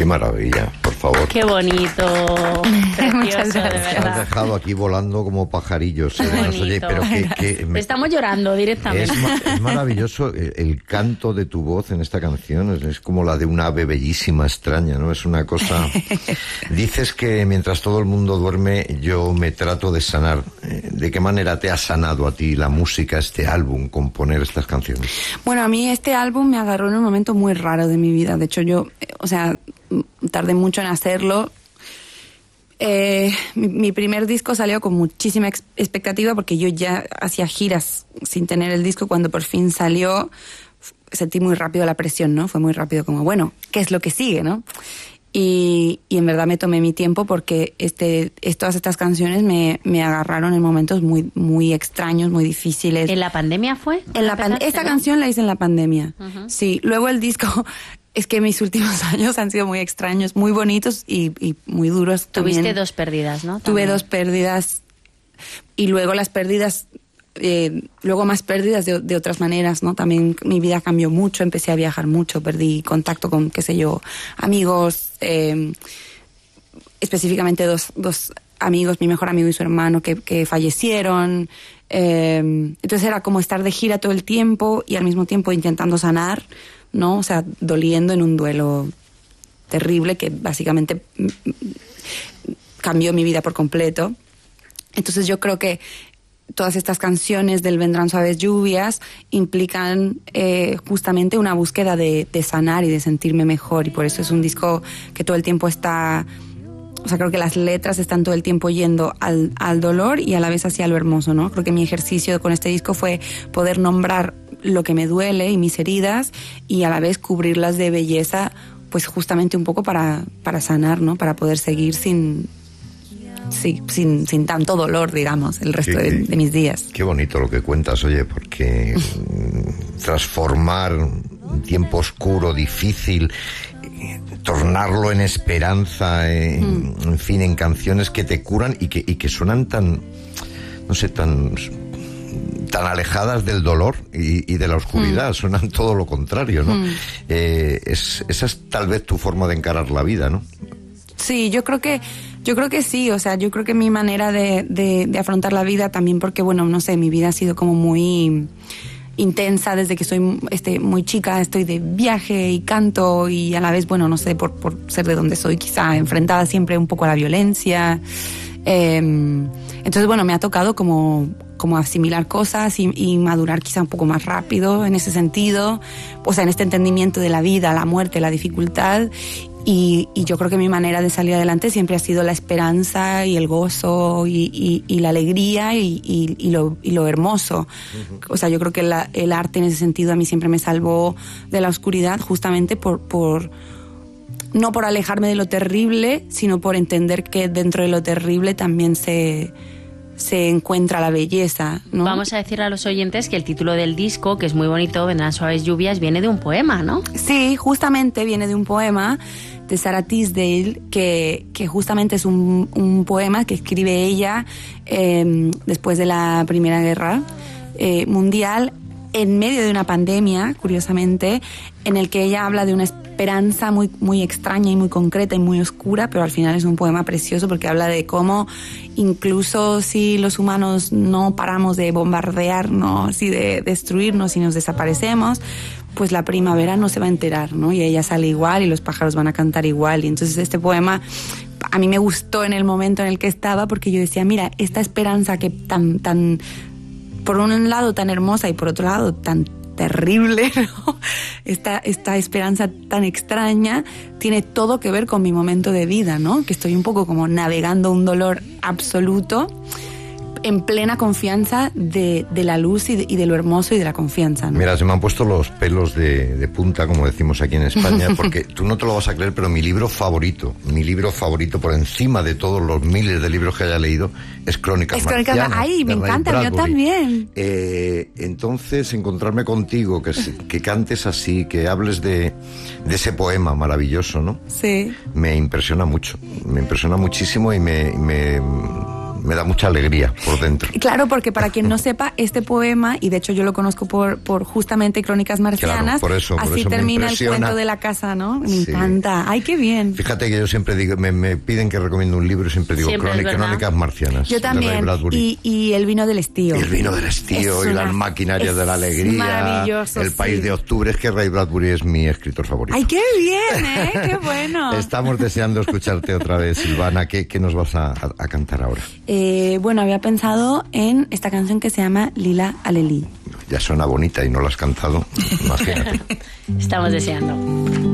Qué maravilla, por favor. Qué bonito. Precioso, de Te has verdad. dejado aquí volando como pajarillos. Qué serenos. Oye, bonito. pero Estamos llorando directamente. es maravilloso el canto de tu voz en esta canción. Es como la de una ave bellísima, extraña, ¿no? Es una cosa... Dices que mientras todo el mundo duerme, yo me trato de sanar. ¿De qué manera te ha sanado a ti la música, este álbum, componer estas canciones? Bueno, a mí este álbum me agarró en un momento muy raro de mi vida. De hecho, yo, tardé mucho en hacerlo. Mi primer disco salió con muchísima expectativa porque yo ya hacía giras sin tener el disco. Cuando por fin salió, sentí muy rápido la presión, ¿no? Fue muy rápido como, bueno, ¿qué es lo que sigue, no? Y en verdad me tomé mi tiempo porque todas estas canciones me agarraron en momentos muy, muy extraños, muy difíciles. ¿En la pandemia fue? Esta canción la hice en la pandemia. Uh-huh. Sí, luego el disco... Es que mis últimos años han sido muy extraños, muy bonitos y muy duros también. Tuviste 2 pérdidas, ¿no? Tuve También. 2 pérdidas y luego las pérdidas, luego más pérdidas de otras maneras, ¿no? También mi vida cambió mucho, empecé a viajar mucho, perdí contacto con, qué sé yo, amigos, específicamente dos amigos, mi mejor amigo y su hermano que fallecieron. Entonces era como estar de gira todo el tiempo y al mismo tiempo intentando sanar, ¿no? O sea, doliendo en un duelo terrible que básicamente cambió mi vida por completo. Entonces yo creo que todas estas canciones del Vendrán Suaves Lluvias implican justamente una búsqueda de sanar y de sentirme mejor, y por eso es un disco que todo el tiempo está... O sea, creo que las letras están todo el tiempo yendo al dolor y a la vez hacia lo hermoso, ¿no? Creo que mi ejercicio con este disco fue poder nombrar lo que me duele y mis heridas y a la vez cubrirlas de belleza, pues justamente un poco para sanar, ¿no? Para poder seguir sin tanto dolor, digamos, el resto de mis días. Qué bonito lo que cuentas, oye, porque transformar un tiempo oscuro, difícil, tornarlo en esperanza, en fin, en canciones que te curan y que suenan tan, no sé, tan alejadas del dolor y de la oscuridad, suenan todo lo contrario, ¿no? Esa es tal vez tu forma de encarar la vida, ¿no? Sí, yo creo que sí, o sea, yo creo que mi manera de afrontar la vida también, porque bueno, no sé, mi vida ha sido como muy intensa desde que soy muy chica, estoy de viaje y canto y a la vez, bueno, no sé, por ser de donde soy, quizá enfrentada siempre un poco a la violencia. Entonces, bueno, me ha tocado como asimilar cosas y madurar quizá un poco más rápido en ese sentido, o sea, en este entendimiento de la vida, la muerte, la dificultad. Y yo creo que mi manera de salir adelante siempre ha sido la esperanza y el gozo y la alegría y lo hermoso. O sea, yo creo que el arte en ese sentido a mí siempre me salvó de la oscuridad, justamente no por alejarme de lo terrible, sino por entender que dentro de lo terrible también se encuentra la belleza, ¿no? Vamos a decirle a los oyentes que el título del disco, que es muy bonito, Vendrán Suaves Lluvias, viene de un poema, ¿no? Sí, justamente viene de un poema de Sarah Tisdale, que justamente es un poema que escribe ella después de la Primera Guerra Mundial, en medio de una pandemia, curiosamente, en el que ella habla de una esperanza muy, muy extraña y muy concreta y muy oscura, pero al final es un poema precioso porque habla de cómo incluso si los humanos no paramos de bombardearnos y de destruirnos y nos desaparecemos, pues la primavera no se va a enterar, ¿no? Y ella sale igual y los pájaros van a cantar igual. Y entonces este poema a mí me gustó en el momento en el que estaba, porque yo decía, mira, esta esperanza que tan por un lado tan hermosa y por otro lado tan terrible, ¿no? Esta esperanza tan extraña tiene todo que ver con mi momento de vida, ¿no? Que estoy un poco como navegando un dolor absoluto en plena confianza de la luz y de lo hermoso y de la confianza, ¿no? Mira, se me han puesto los pelos de punta, como decimos aquí en España, porque tú no te lo vas a creer, pero mi libro favorito por encima de todos los miles de libros que haya leído, es Crónicas Marcianas. Ay, me encanta, yo también. Entonces, encontrarme contigo, que cantes así, que hables de ese poema maravilloso, ¿no? Sí. Me impresiona mucho, me impresiona muchísimo y me me da mucha alegría por dentro. Claro, porque para quien no sepa, este poema, y de hecho yo lo conozco por justamente Crónicas Marcianas, claro, por eso termina el cuento de la casa, ¿no? Me encanta. ¡Ay, qué bien! Fíjate que yo siempre digo, me piden que recomiendo un libro y siempre digo Crónicas Marcianas. Yo también. Y El vino del estío. El vino del estío y Las maquinarias de la alegría. Maravilloso. El país de octubre. Es que Ray Bradbury es mi escritor favorito. ¡Ay, qué bien, qué bueno! Estamos deseando escucharte otra vez, Silvana. ¿Qué nos vas a cantar ahora? Bueno, había pensado en esta canción que se llama Lila Alelí. Ya suena bonita y no la has cantado. Imagínate. Estamos deseando.